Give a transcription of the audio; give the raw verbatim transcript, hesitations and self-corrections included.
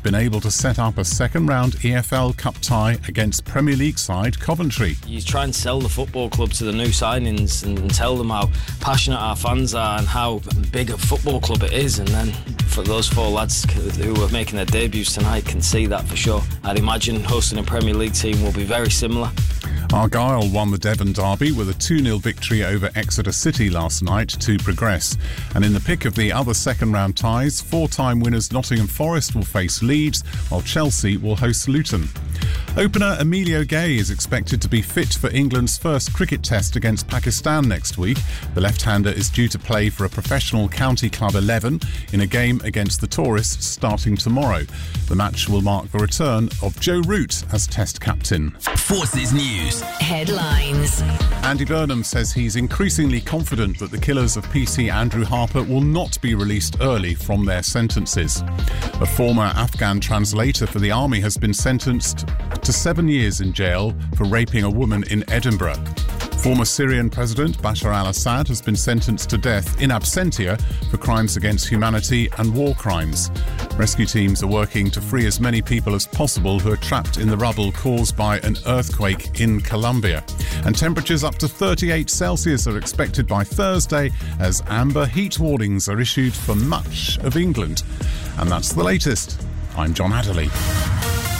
been able to set up a second-round E F L Cup tie against Premier League side Coventry. You try and sell the football club to the new signings and tell them how passionate our fans are and how big a football club it is, and then for those four lads who are making their debuts tonight can see that for sure. I'd imagine hosting a Premier League team will be very similar. Argyle won the Devon derby with a two nil victory over Exeter City last night to progress. And in the pick of the other second-round ties, four-time winners Nottingham Forest will face Leeds, while Chelsea will host Luton. Opener Emilio Gay is expected to be fit for England's first cricket test against Pakistan next week. The left-hander is due to play for a professional county club eleven in a game against the Tourists starting tomorrow. The match will mark the return of Joe Root as test captain. Forces News. Headlines. Andy Burnham says he's increasingly confident that the killers of P C Andrew Harper will not be released early from their sentences. A former Afghan translator for the army has been sentenced to seven years in jail for raping a woman in Edinburgh. Former Syrian President Bashar al-Assad has been sentenced to death in absentia for crimes against humanity and war crimes. Rescue teams are working to free as many people as possible who are trapped in the rubble caused by an earthquake in Colombia. And temperatures up to thirty-eight Celsius are expected by Thursday as amber heat warnings are issued for much of England. And that's the latest. I'm John Adderley.